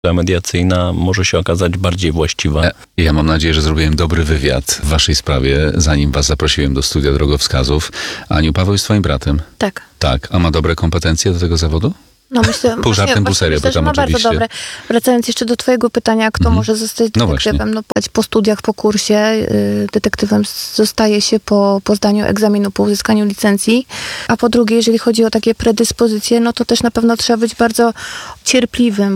mediacyjna może się okazać bardziej właściwa. Ja mam nadzieję, że zrobiłem dobry wywiad w waszej sprawie, zanim was zaprosiłem do studia drogowskazów. Aniu, Paweł jest twoim bratem? Tak. Tak. A ma dobre kompetencje do tego zawodu? No myślę, Pół żartem, pół serio pytam ma oczywiście. bardzo dobre. Wracając jeszcze do twojego pytania, kto może zostać detektywem? No, po studiach, po kursie detektywem zostaje się po zdaniu egzaminu, po uzyskaniu licencji. A po drugie, jeżeli chodzi o takie predyspozycje, no to też na pewno trzeba być bardzo cierpliwym,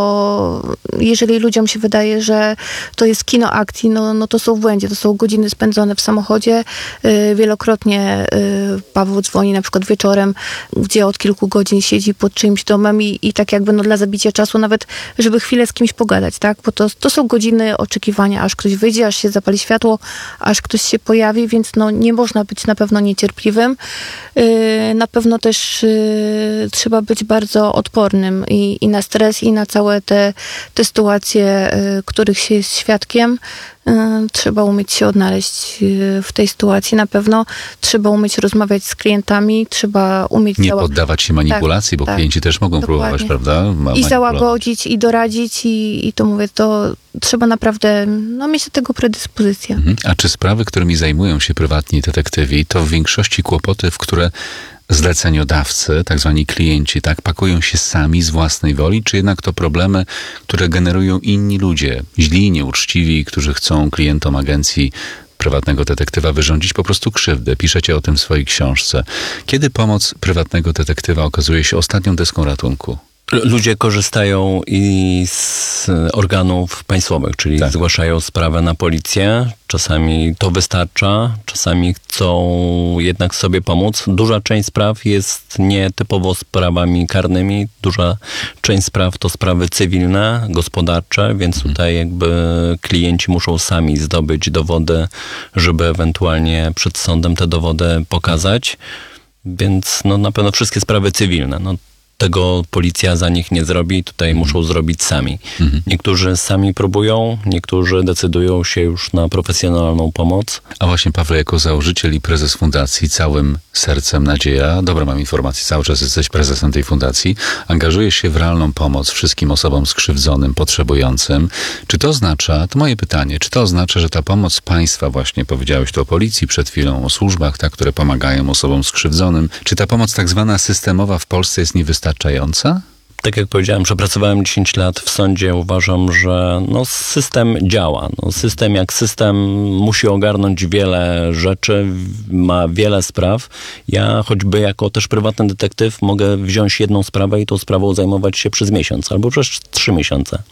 bo jeżeli ludziom się wydaje, że to jest kino akcji, no to są w błędzie. To są godziny spędzone w samochodzie. Wielokrotnie Paweł dzwoni na przykład wieczorem, gdzie od kilku godzin siedzi pod czyimś domem i tak jakby dla zabicia czasu nawet, żeby chwilę z kimś pogadać, tak? Bo to są godziny oczekiwania, aż ktoś wyjdzie, aż się zapali światło, aż ktoś się pojawi, więc nie można być na pewno niecierpliwym. Na pewno też trzeba być bardzo odpornym i na stres, i na całe te sytuacje, których się jest świadkiem. Trzeba umieć się odnaleźć w tej sytuacji. Na pewno trzeba umieć rozmawiać z klientami, trzeba umieć nie poddawać się manipulacji, bo klienci też mogą próbować, prawda? I załagodzić, i doradzić, i to mówię, to trzeba naprawdę mieć do tego predyspozycję. A czy sprawy, którymi zajmują się prywatni detektywi, to w większości kłopoty, w które zleceniodawcy, tak zwani klienci, tak, pakują się sami z własnej woli, czy jednak to problemy, które generują inni ludzie, źli, nieuczciwi, którzy chcą klientom agencji prywatnego detektywa wyrządzić po prostu krzywdę. Piszecie o tym w swojej książce. Kiedy pomoc prywatnego detektywa okazuje się ostatnią deską ratunku? Ludzie korzystają i z organów państwowych, czyli zgłaszają sprawę na policję. Czasami to wystarcza, czasami chcą jednak sobie pomóc. Duża część spraw jest nietypowo sprawami karnymi. Duża część spraw to sprawy cywilne, gospodarcze, więc tutaj jakby klienci muszą sami zdobyć dowody, żeby ewentualnie przed sądem te dowody pokazać. Więc na pewno wszystkie sprawy cywilne. Tego policja za nich nie zrobi, tutaj muszą zrobić sami. Niektórzy sami próbują, niektórzy decydują się już na profesjonalną pomoc. A właśnie, Pawle, jako założyciel i prezes fundacji, całym sercem nadzieja, dobra, mam informację, cały czas jesteś prezesem tej fundacji, angażujesz się w realną pomoc wszystkim osobom skrzywdzonym, potrzebującym. Czy to oznacza, to moje pytanie, czy to oznacza, że ta pomoc państwa, właśnie powiedziałeś tu o policji przed chwilą, o służbach, które pomagają osobom skrzywdzonym, czy ta pomoc tak zwana systemowa w Polsce jest niewystarczająca? Tak jak powiedziałem, przepracowałem 10 lat w sądzie. Uważam, że system działa. System jak system musi ogarnąć wiele rzeczy, ma wiele spraw. Ja choćby jako też prywatny detektyw mogę wziąć jedną sprawę i tą sprawą zajmować się przez miesiąc albo przez 3 miesiące.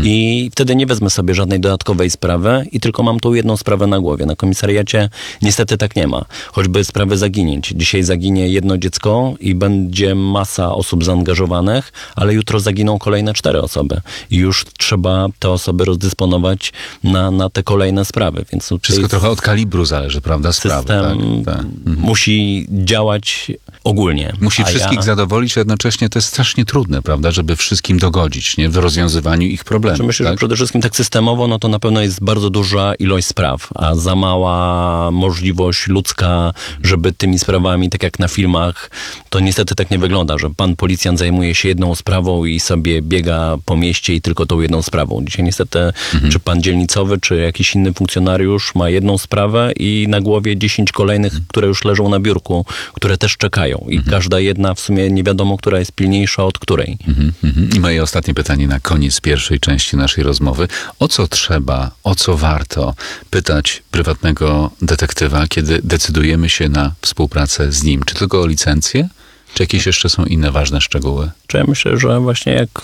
I wtedy nie wezmę sobie żadnej dodatkowej sprawy i tylko mam tą jedną sprawę na głowie. Na komisariacie niestety tak nie ma. Choćby sprawy zaginięć. Dzisiaj zaginie jedno dziecko i będzie masa osób zaangażowanych, ale jutro zaginą kolejne 4 osoby. I już trzeba te osoby rozdysponować na te kolejne sprawy. Więc wszystko trochę od kalibru zależy, prawda? Sprawy, tak. Musi działać ogólnie. Musi wszystkich zadowolić, a jednocześnie to jest strasznie trudne, prawda? Żeby wszystkim dogodzić, w rozwiązywaniu ich problemów. Myślę, że przede wszystkim tak systemowo, to na pewno jest bardzo duża ilość spraw, a za mała możliwość ludzka, żeby tymi sprawami, tak jak na filmach, to niestety tak nie wygląda, że pan policjant zajmuje się jedną sprawą i sobie biega po mieście i tylko tą jedną sprawą. Dzisiaj niestety czy pan dzielnicowy, czy jakiś inny funkcjonariusz ma jedną sprawę i na głowie 10 kolejnych, które już leżą na biurku, które też czekają. I każda jedna w sumie nie wiadomo, która jest pilniejsza od której. I moje ostatnie pytanie na koniec pierwszej części naszej rozmowy. O co trzeba, o co warto pytać prywatnego detektywa, kiedy decydujemy się na współpracę z nim? Czy tylko o licencję? Czy jakieś jeszcze są inne ważne szczegóły? Ja myślę, że właśnie jak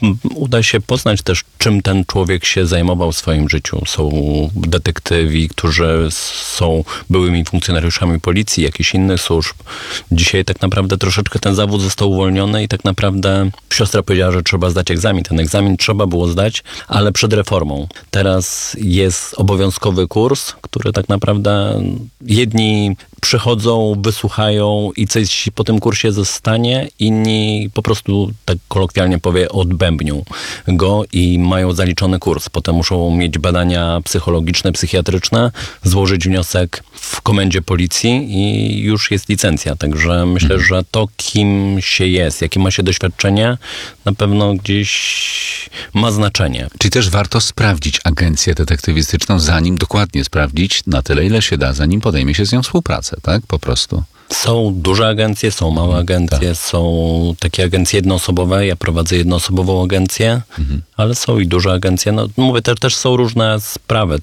uda się poznać też, czym ten człowiek się zajmował w swoim życiu. Są detektywi, którzy są byłymi funkcjonariuszami policji, jakichś innych służb. Dzisiaj tak naprawdę troszeczkę ten zawód został uwolniony i tak naprawdę siostra powiedziała, że trzeba zdać egzamin. Ten egzamin trzeba było zdać, ale przed reformą. Teraz jest obowiązkowy kurs, który tak naprawdę jedni przychodzą, wysłuchają i coś po tym kursie zostanie, inni po prostu, tak kolokwialnie powie, odbębnią go i mają zaliczony kurs. Potem muszą mieć badania psychologiczne, psychiatryczne, złożyć wniosek w komendzie policji i już jest licencja. Także myślę, że to, kim się jest, jakie ma się doświadczenie, na pewno gdzieś ma znaczenie. Czyli też warto sprawdzić agencję detektywistyczną, zanim dokładnie sprawdzić na tyle, ile się da, zanim podejmie się z nią współpracę, tak? Po prostu. Są duże agencje, są małe agencje, są takie agencje jednoosobowe. Ja prowadzę jednoosobową agencję, ale są i duże agencje. No, mówię, też są różne sprawy.